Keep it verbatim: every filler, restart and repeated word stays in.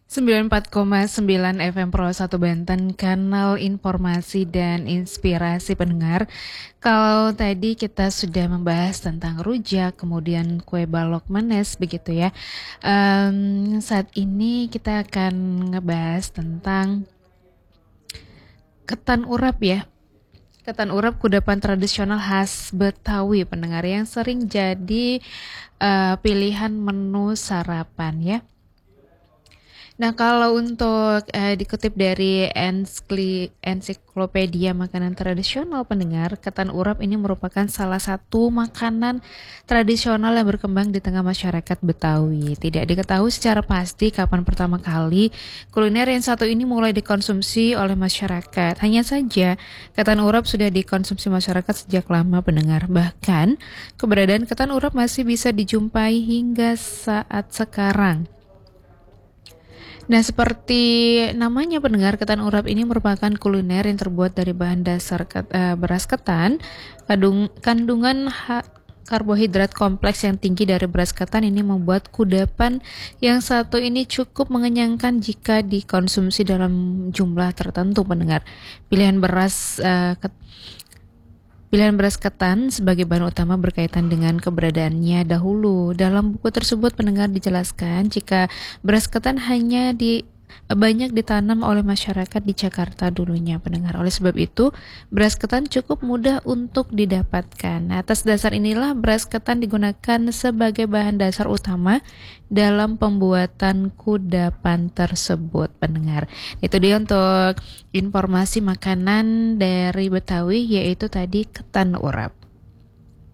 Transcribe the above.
sembilan puluh empat koma sembilan F M Pro satu Banten, kanal informasi dan inspirasi pendengar. Kalau tadi kita sudah membahas tentang rujak, kemudian kue balok manis begitu ya. Em, saat ini kita akan ngebahas tentang ketan urap ya. Ketan urap kudapan tradisional khas Betawi pendengar yang sering jadi eh, pilihan menu sarapan ya. Nah, kalau untuk eh, dikutip dari Enskli- ensiklopedia makanan tradisional pendengar, ketan urap ini merupakan salah satu makanan tradisional yang berkembang di tengah masyarakat Betawi. Tidak diketahui secara pasti kapan pertama kali kuliner yang satu ini mulai dikonsumsi oleh masyarakat. Hanya saja, ketan urap sudah dikonsumsi masyarakat sejak lama pendengar. Bahkan, keberadaan ketan urap masih bisa dijumpai hingga saat sekarang. Nah, seperti namanya pendengar, ketan urap ini merupakan kuliner yang terbuat dari bahan dasar ket- eh, beras ketan. Kandung, kandungan ha- karbohidrat kompleks yang tinggi dari beras ketan ini membuat kudapan yang satu ini cukup mengenyangkan jika dikonsumsi dalam jumlah tertentu pendengar. Pilihan beras eh, Pilihan beras ketan sebagai bahan utama berkaitan dengan keberadaannya dahulu. Dalam buku tersebut pendengar dijelaskan jika beras ketan hanya di banyak ditanam oleh masyarakat di Jakarta dulunya pendengar. Oleh sebab itu, beras ketan cukup mudah untuk didapatkan. Nah, atas dasar inilah beras ketan digunakan sebagai bahan dasar utama dalam pembuatan kudapan tersebut pendengar. Itu dia untuk informasi makanan dari Betawi, yaitu tadi ketan urap.